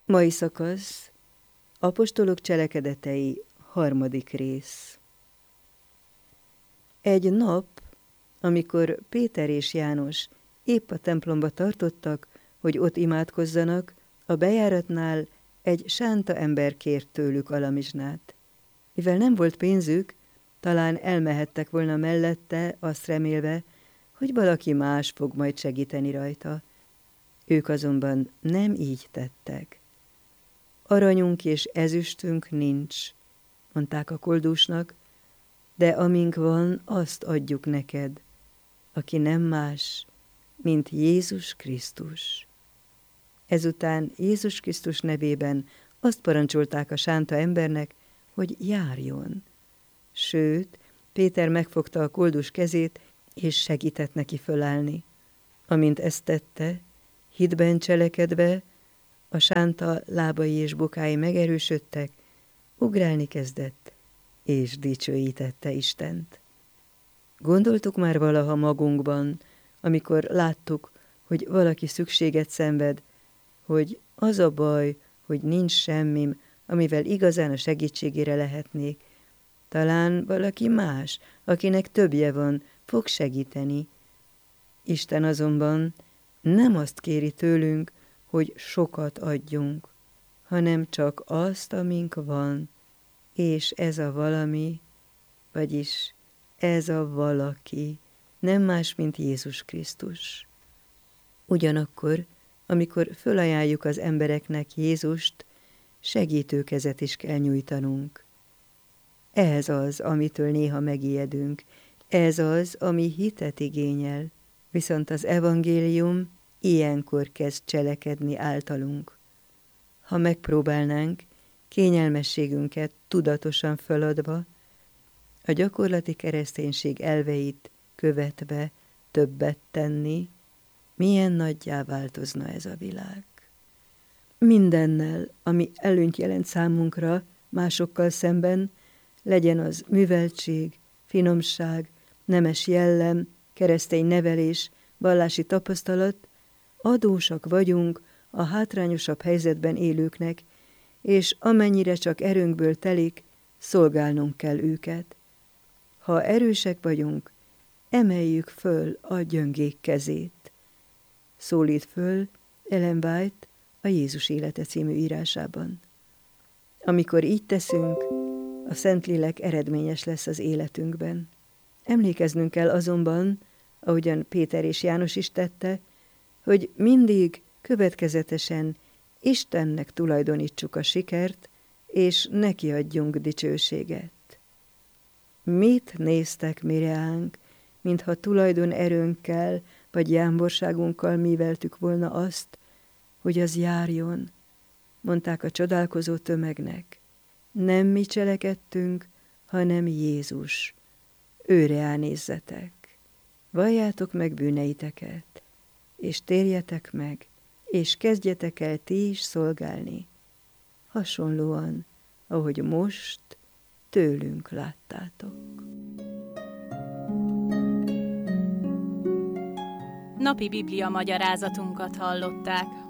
Mai szakasz, Apostolok cselekedetei, 3. rész. Egy nap, amikor Péter és János épp a templomba tartottak, hogy ott imádkozzanak, a bejáratnál egy sánta ember kért tőlük alamizsnát. Mivel nem volt pénzük, talán elmehettek volna mellette, azt remélve, hogy valaki más fog majd segíteni rajta. Ők azonban nem így tettek. Aranyunk és ezüstünk nincs, mondták a koldusnak, de amink van, azt adjuk neked, aki nem más, mint Jézus Krisztus. Ezután Jézus Krisztus nevében azt parancsolták a sánta embernek, hogy járjon. Sőt, Péter megfogta a koldus kezét, és segített neki fölállni. Amint ezt tette, hitben cselekedve, a sánta lábai és bokái megerősödtek, ugrálni kezdett, és dicsőítette Istent. Gondoltuk már valaha magunkban, amikor láttuk, hogy valaki szükséget szenved, hogy az a baj, hogy nincs semmim, amivel igazán a segítségére lehetnék. Talán valaki más, akinek többje van, fog segíteni. Isten azonban nem azt kéri tőlünk, hogy sokat adjunk, hanem csak azt, amink van, és ez a valami, vagyis ez a valaki, nem más, mint Jézus Krisztus. Ugyanakkor, amikor fölajánljuk az embereknek Jézust, segítőkezet is kell nyújtanunk. Ez az, amitől néha megijedünk, ez az, ami hitet igényel, viszont az evangélium ilyenkor kezd cselekedni általunk. Ha megpróbálnánk, kényelmességünket tudatosan feladva, a gyakorlati kereszténység elveit követve többet tenni, milyen nagyjá változna ez a világ. Mindennel, ami előnyt jelent számunkra másokkal szemben, legyen az műveltség, finomság, nemes jellem, keresztény nevelés, vallási tapasztalat, adósak vagyunk a hátrányosabb helyzetben élőknek, és amennyire csak erőnkből telik, szolgálnunk kell őket. Ha erősek vagyunk, emeljük föl a gyöngék kezét. Szólít föl Ellen White a Jézus élete című írásában. Amikor így teszünk, a Szentlélek eredményes lesz az életünkben. Emlékeznünk kell azonban, ahogyan Péter és János is tette, hogy mindig következetesen Istennek tulajdonítsuk a sikert, és neki adjunk dicsőséget. Mit néztek mi reánk, mintha tulajdon erőnkkel vagy jámborságunkkal műveltük volna azt, hogy az járjon, mondták a csodálkozó tömegnek. Nem mi cselekedtünk, hanem Jézus. Őre nézzetek. Valljátok meg bűneiteket, és térjetek meg, és kezdjetek el ti is szolgálni, hasonlóan, ahogy most tőlünk láttátok. Napi Biblia magyarázatunkat hallották.